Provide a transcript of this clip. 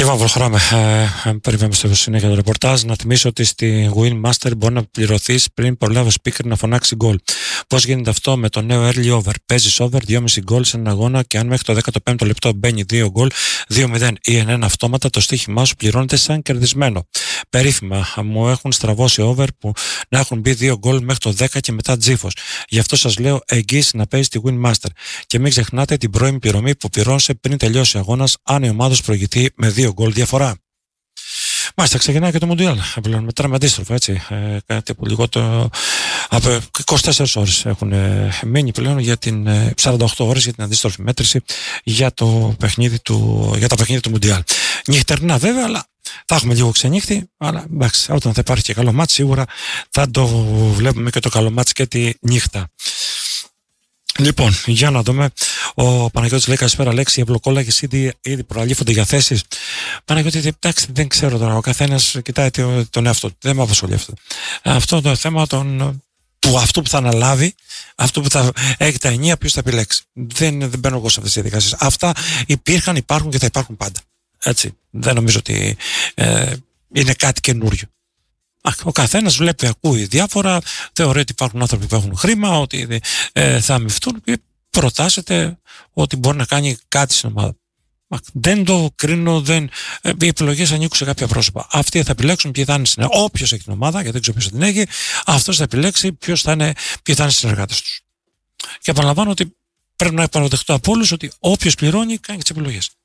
Λοιπόν, προχωράμε. Περιμένουμε στο συνέχεια το ρεπορτάζ. Να θυμίσω ότι στη Win Master μπορεί να πληρωθεί πριν προλάβει ο speaker να φωνάξει γκολ. Πώς γίνεται αυτό? Με το νέο early over. Παίζεις over 2,5 γκολ σε έναν αγώνα και αν μέχρι το 15ο λεπτό μπαίνει 2 γκολ, 2-0 ή 1-1 αυτόματα, το στοίχημά σου πληρώνεται σαν κερδισμένο. Περίφημα μου έχουν στραβώσει over που να έχουν μπει 2 γκολ μέχρι το 10 και μετά τζίφος. Γι' αυτό σας λέω εγγύηση να παίζει τη Win Master. Και μην ξεχνάτε την πρώιμη πληρωμή που πληρώνησε πριν τελειώσει ο αγώνας, αν η ομάδα σου προηγηθεί με 2 γκολ διαφορά. Μάλιστα, ξεκινάει και το Μουντιάλ. Πλέον μετράμε αντίστροφα, έτσι. Κάτι που λιγότερο από 24 ώρες έχουν μείνει πλέον για την 48 ώρες για την αντίστροφη μέτρηση για το παιχνίδι για τα παιχνίδια του Μουντιάλ. Νυχτερινά βέβαια, αλλά θα έχουμε λίγο ξενύχτη. Αλλά εντάξει, όταν θα υπάρχει και καλό μάτς, σίγουρα θα το βλέπουμε και το καλό μάτς και τη νύχτα. Λοιπόν, για να δούμε. Ο Παναγιώτης λέει καλησπέρα Αλέξη, οι ευλοκόλαγες ήδη προαλήφονται για θέσεις. Παναγιώτη, εντάξει, δεν ξέρω τώρα. Ο καθένας κοιτάει τον εαυτό του. Δεν με απασχολεί αυτό. Αυτό το θέμα αυτού που θα αναλάβει, αυτού που θα έχει τα ενία, ποιος θα επιλέξει. Δεν μπαίνω εγώ σε αυτές τις διαδικασίες. Αυτά υπήρχαν, υπάρχουν και θα υπάρχουν πάντα. Έτσι. Δεν νομίζω ότι είναι κάτι καινούριο. Ο καθένας βλέπει, ακούει διάφορα, θεωρεί ότι υπάρχουν άνθρωποι που έχουν χρήμα, ότι θα αμοιφθούν και προτάσεται ότι μπορεί να κάνει κάτι στην ομάδα. Δεν το κρίνω, οι επιλογές ανήκουν σε κάποια πρόσωπα. Αυτοί θα επιλέξουν ποιοι θα είναι όποιος έχει την ομάδα, γιατί δεν ξέρω ποιος θα την έχει, αυτός θα επιλέξει ποιοι θα είναι συνεργάτες τους. Και επαναλαμβάνω ότι πρέπει να επαναδεχτώ από όλους ότι όποιος πληρώνει κάνει τις επιλογές.